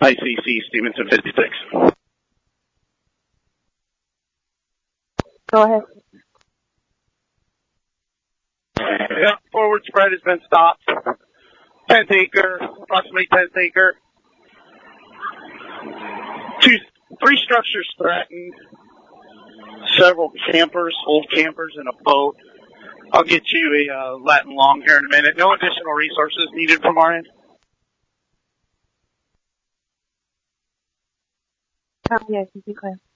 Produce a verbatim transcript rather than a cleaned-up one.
I C C, Stevenson fifty-six. Go ahead. Yeah, forward spread has been stopped. tenth acre, approximately tenth acre. Two, three structures threatened. Several campers, old campers, and a boat. I'll get you a uh, Latin long here in a minute. No additional resources needed from our end. Copy, I C C clear.